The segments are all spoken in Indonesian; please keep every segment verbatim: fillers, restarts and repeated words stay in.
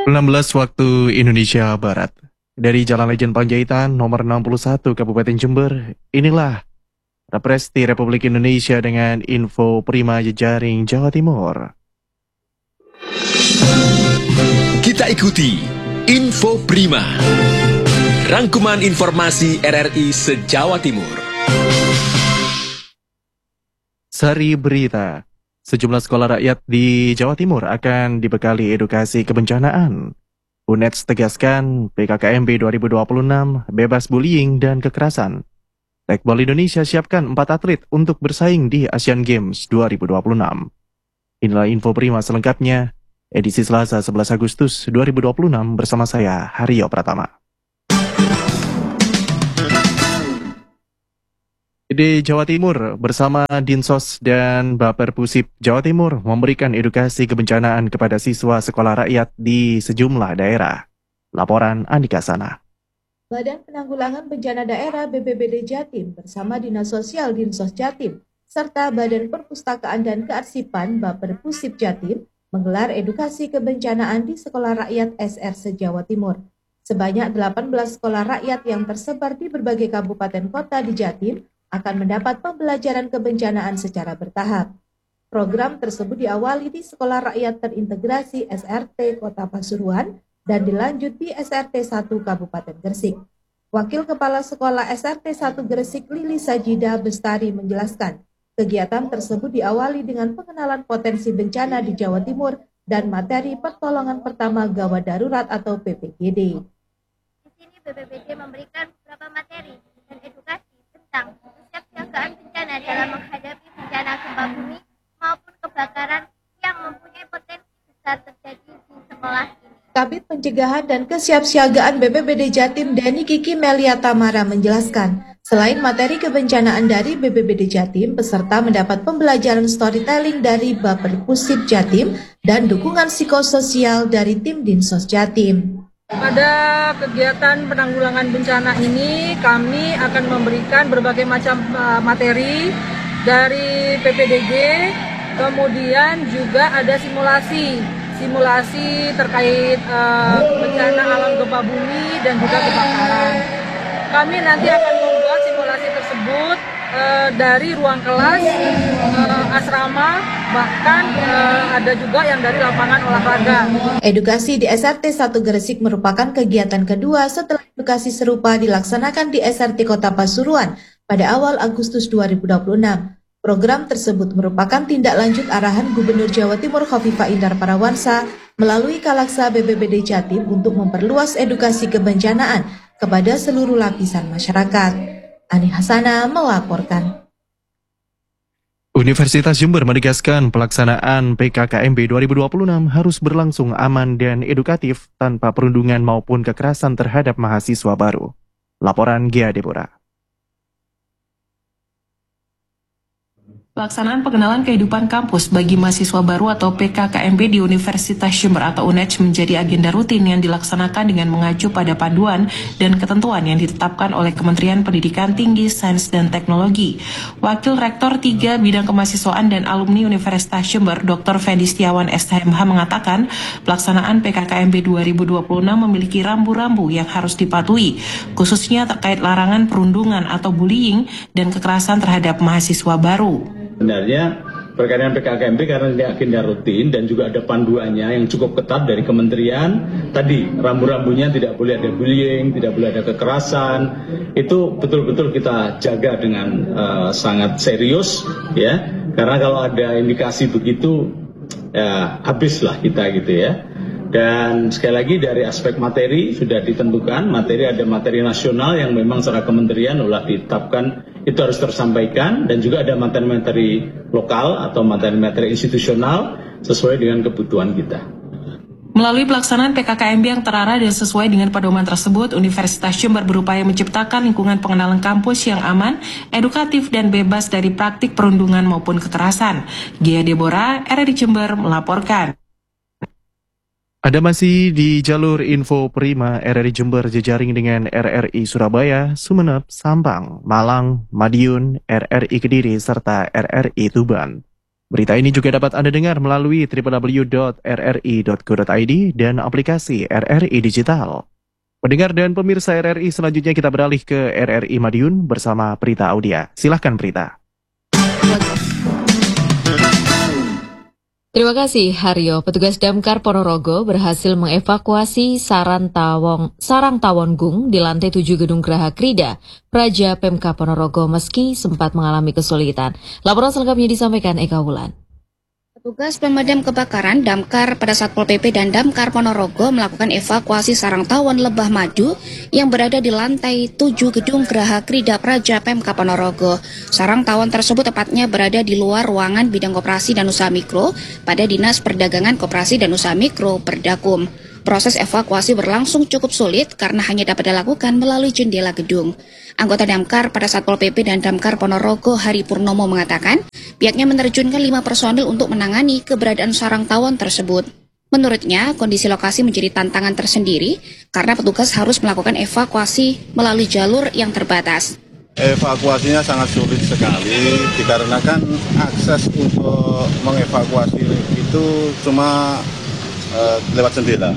enam belas waktu Indonesia Barat. Dari Jalan Lejen Panjaitan nomor enam puluh satu Kabupaten Jember, inilah Represti Republik Indonesia dengan info prima jejaring Jawa Timur. Kita ikuti Info Prima, rangkuman informasi R R I se-Jawa Timur. Sari berita, sejumlah sekolah rakyat di Jawa Timur akan dibekali edukasi kebencanaan. U N E D tegaskan P K K M B dua ribu dua puluh enam bebas bullying dan kekerasan. Tekbol Indonesia siapkan empat atlet untuk bersaing di Asian Games dua ribu dua puluh enam. Inilah info prima selengkapnya, edisi Selasa sebelas Agustus dua ribu dua puluh enam bersama saya, Haryo Pratama. Di Jawa Timur bersama Dinsos dan Baper Pusip Jawa Timur memberikan edukasi kebencanaan kepada siswa sekolah rakyat di sejumlah daerah. Laporan Andika Sana. Badan Penanggulangan Bencana Daerah B P B D Jatim bersama Dinas Sosial Dinsos Jatim serta Badan Perpustakaan dan Kearsipan Baper Pusip Jatim menggelar edukasi kebencanaan di sekolah rakyat S R se-Jawa Timur. Sebanyak delapan belas sekolah rakyat yang tersebar di berbagai kabupaten kota di Jatim akan mendapat pembelajaran kebencanaan secara bertahap. Program tersebut diawali di Sekolah Rakyat Terintegrasi S R T Kota Pasuruan dan dilanjut di S R T satu Kabupaten Gresik. Wakil Kepala Sekolah S R T satu Gresik Lili Sajida Bestari menjelaskan, kegiatan tersebut diawali dengan pengenalan potensi bencana di Jawa Timur dan materi pertolongan pertama gawat darurat atau P P G D. Di sini B P B D memberikan beberapa materi dan edukasi tentang kesiapsiagaan bencana dalam menghadapi bencana gempa bumi maupun kebakaran yang mempunyai potensi besar terjadi di sekolah ini. Kabid Pencegahan dan Kesiapsiagaan B P B D Jatim Deni Kiki Melia Tamara menjelaskan, selain materi kebencanaan dari B P B D Jatim, peserta mendapat pembelajaran storytelling dari Baper Pusip Jatim dan dukungan psikososial dari tim Dinsos Jatim. Pada kegiatan penanggulangan bencana ini, kami akan memberikan berbagai macam materi dari P P D G, kemudian juga ada simulasi, simulasi terkait uh, bencana alam gempa bumi dan juga kebakaran. Kami nanti akan membuat simulasi tersebut uh, dari ruang kelas, uh, asrama, bahkan uh, ada juga yang dari lapangan olahraga. Edukasi di S R T satu Gresik merupakan kegiatan kedua setelah edukasi serupa dilaksanakan di S R T Kota Pasuruan pada awal Agustus dua ribu dua puluh enam. Program tersebut merupakan tindak lanjut arahan Gubernur Jawa Timur Khofifah Indar Parawansa melalui Kalaksa B P B D Jatim untuk memperluas edukasi kebencanaan kepada seluruh lapisan masyarakat. Ani Hasana melaporkan. Universitas Jember menegaskan pelaksanaan P K K M B dua ribu dua puluh enam harus berlangsung aman dan edukatif tanpa perundungan maupun kekerasan terhadap mahasiswa baru. Laporan Gia Deborah. Pelaksanaan pengenalan kehidupan kampus bagi mahasiswa baru atau P K K M B di Universitas Jember atau U N E D menjadi agenda rutin yang dilaksanakan dengan mengacu pada panduan dan ketentuan yang ditetapkan oleh Kementerian Pendidikan Tinggi, Sains, dan Teknologi. Wakil Rektor tiga Bidang Kemahasiswaan dan Alumni Universitas Jember, Doktor Fendi Setiawan S H M H mengatakan, pelaksanaan P K K M B dua ribu dua puluh enam memiliki rambu-rambu yang harus dipatuhi, khususnya terkait larangan perundungan atau bullying dan kekerasan terhadap mahasiswa baru. Sebenarnya berkaitan P K K M B karena ini agenda rutin dan juga ada panduannya yang cukup ketat dari kementerian. Tadi rambu-rambunya tidak boleh ada bullying, tidak boleh ada kekerasan. Itu betul-betul kita jaga dengan uh, sangat serius, ya. Karena kalau ada indikasi begitu, ya habislah kita gitu ya. Dan sekali lagi dari aspek materi sudah ditentukan, materi ada materi nasional yang memang secara kementerian ulah ditetapkan itu harus tersampaikan, dan juga ada materi-materi lokal atau materi-materi institusional sesuai dengan kebutuhan kita. Melalui pelaksanaan P K K M B yang terarah dan sesuai dengan pedoman tersebut, Universitas Jember berupaya menciptakan lingkungan pengenalan kampus yang aman, edukatif, dan bebas dari praktik perundungan maupun kekerasan. Gia Deborah, R R I Jember melaporkan. Ada masih di jalur info prima R R I Jember jejaring dengan R R I Surabaya, Sumeneb, Sampang, Malang, Madiun, R R I Kediri, serta R R I Tuban. Berita ini juga dapat Anda dengar melalui w w w dot r r i dot co dot i d dan aplikasi R R I Digital. Pendengar dan pemirsa R R I, selanjutnya kita beralih ke R R I Madiun bersama Prita Audia. Silahkan Prita. Terima kasih Haryo. Petugas Damkar Ponorogo berhasil mengevakuasi sarang tawon, sarang tawon gung di lantai tujuh gedung Geraha Krida, Praja Pemka Ponorogo meski sempat mengalami kesulitan. Laporan selengkapnya disampaikan Eka Wulan. Petugas pemadam kebakaran Damkar pada Satpol P P dan Damkar Ponorogo melakukan evakuasi sarang tawon lebah madu yang berada di lantai tujuh gedung Geraha Krida Praja Pemka Ponorogo. Sarang tawon tersebut tepatnya berada di luar ruangan bidang koperasi dan usaha mikro pada Dinas Perdagangan Koperasi dan Usaha Mikro Perdakum. Proses evakuasi berlangsung cukup sulit karena hanya dapat dilakukan melalui jendela gedung. Anggota Damkar pada Satpol P P dan Damkar Ponorogo Hari Purnomo mengatakan pihaknya menerjunkan lima personil untuk menangani keberadaan sarang tawon tersebut. Menurutnya, kondisi lokasi menjadi tantangan tersendiri karena petugas harus melakukan evakuasi melalui jalur yang terbatas. Evakuasinya sangat sulit sekali dikarenakan akses untuk mengevakuasi itu cuma uh, lewat jendela,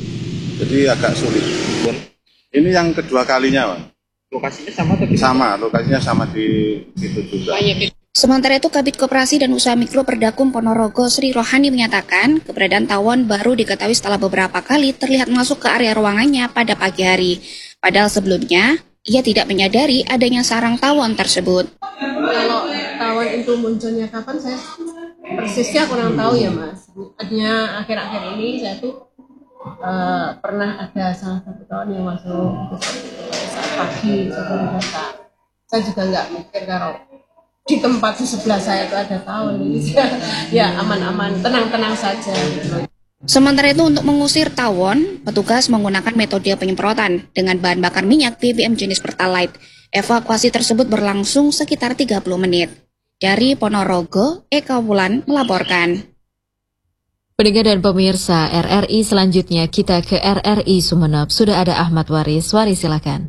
jadi agak sulit. Ini yang kedua kalinya, Pak. Lokasinya sama atau sama, lokasinya sama di situ juga. Sementara itu, Kabid Koperasi dan Usaha Mikro Perdakum Ponorogo Sri Rohani menyatakan keberadaan tawon baru diketahui setelah beberapa kali terlihat masuk ke area ruangannya pada pagi hari. Padahal sebelumnya, ia tidak menyadari adanya sarang tawon tersebut. Kalau tawon itu munculnya kapan saya persisnya kurang tahu ya Mas. Artinya akhir-akhir ini saya tuh uh, pernah ada salah satu tawon yang masuk saat pagi sebelum data. Saya juga nggak mikir kalau di tempat di sebelah saya itu ada tawon. Ya aman-aman, tenang-tenang saja. Sementara itu untuk mengusir tawon, petugas menggunakan metode penyemprotan dengan bahan bakar minyak B B M jenis Pertalite. Evakuasi tersebut berlangsung sekitar tiga puluh menit. Dari Ponorogo, Eka Wulan melaporkan. Pendengar dan pemirsa R R I, selanjutnya kita ke R R I Sumeneb. Sudah ada Ahmad Waris. Waris, silakan.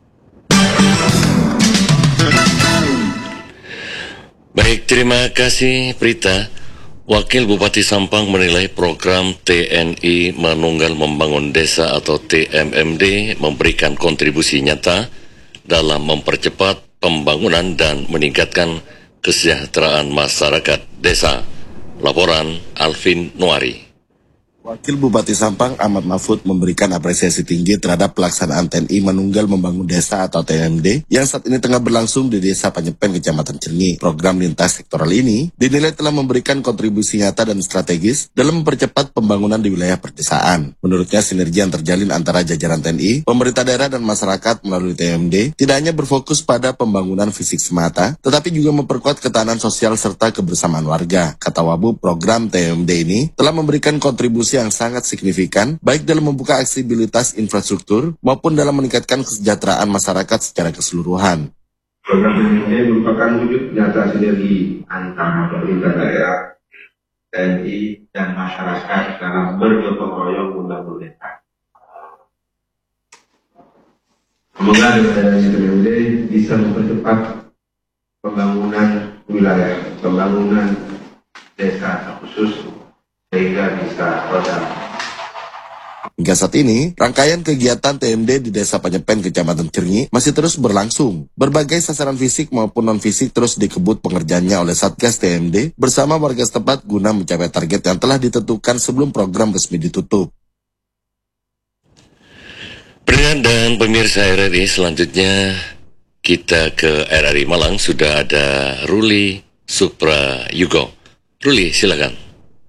Baik, terima kasih Prita. Wakil Bupati Sampang menilai program T N I Manunggal Membangun Desa atau T M M D memberikan kontribusi nyata dalam mempercepat pembangunan dan meningkatkan kesejahteraan masyarakat desa. Laporan Alvin Nuari. Wakil Bupati Sampang Ahmad Mahfud memberikan apresiasi tinggi terhadap pelaksanaan T N I Manunggal Membangun Desa atau T M M D yang saat ini tengah berlangsung di Desa Panyepen, Kecamatan Cerngi. Program lintas sektoral ini dinilai telah memberikan kontribusi nyata dan strategis dalam mempercepat pembangunan di wilayah perdesaan. Menurutnya, sinergi yang terjalin antara jajaran T N I, pemerintah daerah dan masyarakat melalui T M M D tidak hanya berfokus pada pembangunan fisik semata, tetapi juga memperkuat ketahanan sosial serta kebersamaan warga. Kata Wabu, program T M M D ini telah memberikan kontribusi yang sangat signifikan, baik dalam membuka aksesibilitas infrastruktur maupun dalam meningkatkan kesejahteraan masyarakat secara keseluruhan. Program T M M D merupakan wujud nyata sinergi antara pemerintah daerah, T N I, dan masyarakat dalam bergotong royong membangun desa. Semoga dengan adanya T M M D bisa mempercepat pembangunan wilayah, pembangunan desa khusus, sehingga bisa roda. Hingga saat ini, rangkaian kegiatan T M D di Desa Panyepen, Kecamatan Cerngi masih terus berlangsung. Berbagai sasaran fisik maupun non-fisik terus dikebut pengerjaannya oleh Satgas T M D bersama warga setempat guna mencapai target yang telah ditentukan sebelum program resmi ditutup. Pendengar dan pemirsa R R I, selanjutnya kita ke R R I Malang. Sudah ada Ruli Supra Yugo. Ruli, silakan.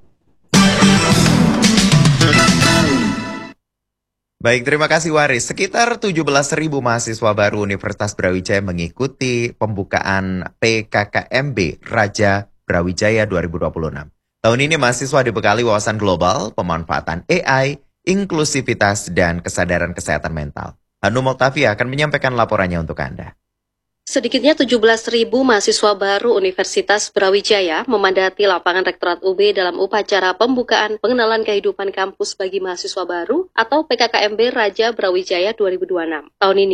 Baik, terima kasih Waris. Sekitar tujuh belas ribu mahasiswa baru Universitas Brawijaya mengikuti pembukaan P K K M B Raja Brawijaya dua ribu dua puluh enam. Tahun ini mahasiswa dibekali wawasan global, pemanfaatan A I, inklusivitas, dan kesadaran kesehatan mental. Hanum Oktavia akan menyampaikan laporannya untuk Anda. Sedikitnya tujuh belas ribu mahasiswa baru Universitas Brawijaya memadati lapangan Rektorat U B dalam upacara pembukaan pengenalan kehidupan kampus bagi mahasiswa baru atau P K K M B Raja Brawijaya dua ribu dua puluh enam. Tahun ini,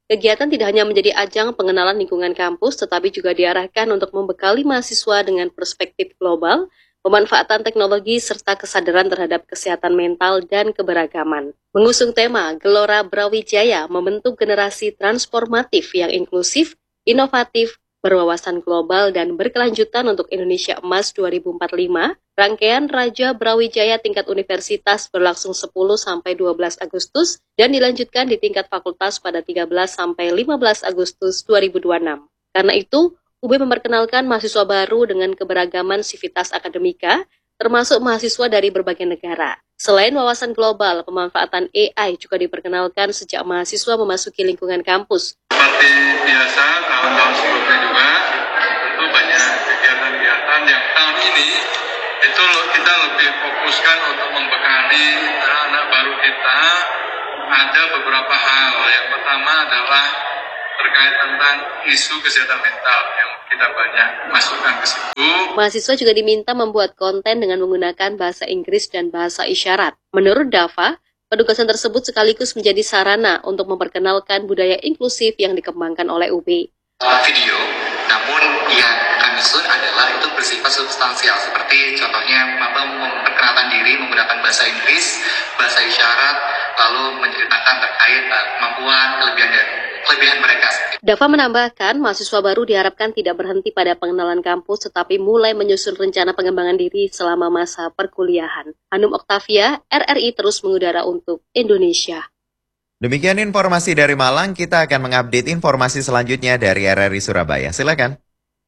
Kegiatan tidak hanya menjadi ajang pengenalan lingkungan kampus, tetapi juga diarahkan untuk membekali mahasiswa dengan perspektif global, pemanfaatan teknologi, serta kesadaran terhadap kesehatan mental dan keberagaman. Mengusung tema Gelora Brawijaya membentuk generasi transformatif yang inklusif, inovatif, berwawasan global, dan berkelanjutan untuk Indonesia Emas dua ribu empat puluh lima, rangkaian Raja Brawijaya tingkat universitas berlangsung sepuluh sampai dua belas Agustus dan dilanjutkan di tingkat fakultas pada tiga belas sampai lima belas Agustus dua ribu dua puluh enam. Karena itu, U B memperkenalkan mahasiswa baru dengan keberagaman sivitas akademika, termasuk mahasiswa dari berbagai negara. Selain wawasan global, pemanfaatan A I juga diperkenalkan sejak mahasiswa memasuki lingkungan kampus. Seperti biasa, tahun-tahun sebelumnya juga, tentu banyak kegiatan-kegiatan yang tahun ini itu kita lebih fokuskan untuk membekali anak-anak baru kita. Ada beberapa hal. Yang pertama adalah terkait tentang isu kesehatan mental yang kita banyak masukkan ke situ. Mahasiswa juga diminta membuat konten dengan menggunakan bahasa Inggris dan bahasa isyarat. Menurut Dava, penugasan tersebut sekaligus menjadi sarana untuk memperkenalkan budaya inklusif yang dikembangkan oleh U B. Video, namun yang kami susun adalah itu bersifat substansial, seperti contohnya memperkenalkan diri menggunakan bahasa Inggris, bahasa isyarat, lalu menceritakan terkait uh, kemampuan, kelebihan dan kelebihan mereka. Dava menambahkan, mahasiswa baru diharapkan tidak berhenti pada pengenalan kampus, tetapi mulai menyusun rencana pengembangan diri selama masa perkuliahan. Hanum Oktavia, R R I terus mengudara untuk Indonesia. Demikian informasi dari Malang, kita akan mengupdate informasi selanjutnya dari R R I Surabaya. Silakan.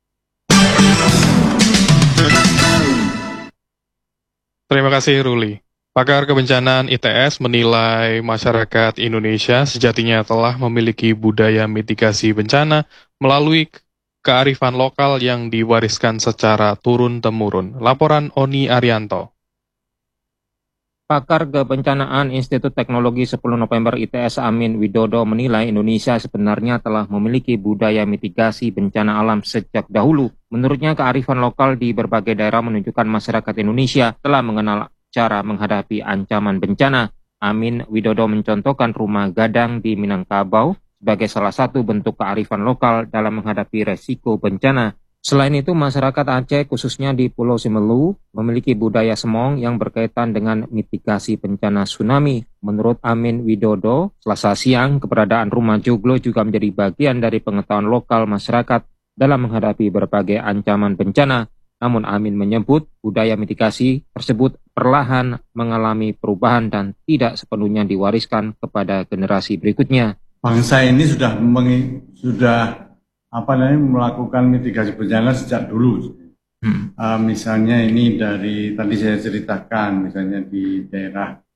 Terima kasih Ruli. Pakar kebencanaan I T S menilai masyarakat Indonesia sejatinya telah memiliki budaya mitigasi bencana melalui kearifan lokal yang diwariskan secara turun-temurun. Laporan Oni Arianto. Pakar Kebencanaan Institut Teknologi sepuluh November I T S Amin Widodo menilai Indonesia sebenarnya telah memiliki budaya mitigasi bencana alam sejak dahulu. Menurutnya, kearifan lokal di berbagai daerah menunjukkan masyarakat Indonesia telah mengenal cara menghadapi ancaman bencana. Amin Widodo mencontohkan rumah gadang di Minangkabau sebagai salah satu bentuk kearifan lokal dalam menghadapi resiko bencana. Selain itu, masyarakat Aceh khususnya di Pulau Simelu memiliki budaya semong yang berkaitan dengan mitigasi bencana tsunami. Menurut Amin Widodo, Selasa siang keberadaan rumah joglo juga menjadi bagian dari pengetahuan lokal masyarakat dalam menghadapi berbagai ancaman bencana. Namun Amin menyebut budaya mitigasi tersebut perlahan mengalami perubahan dan tidak sepenuhnya diwariskan kepada generasi berikutnya. Bangsa ini sudah mengi, sudah apa namanya melakukan mitigasi bencana sejak dulu. Hmm. Uh, misalnya ini dari tadi saya ceritakan, misalnya di daerah